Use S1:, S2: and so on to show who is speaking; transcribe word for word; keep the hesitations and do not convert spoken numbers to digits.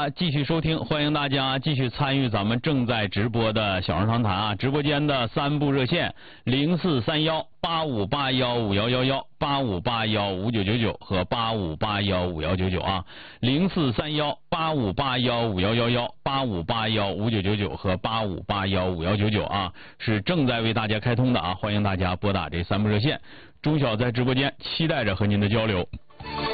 S1: 家继续收听，欢迎大家继续参与咱们正在直播的小人长谈啊！直播间的三部热线零四三幺八五八幺五幺幺幺、八五八幺五九九九和八五八幺五幺九九啊，零四三幺八五八幺五幺幺幺、八五八幺五九九九和八五八幺五幺九九啊，是正在为大家开通的啊，欢迎大家拨打这三部热线。钟晓在直播间期待着和您的交流。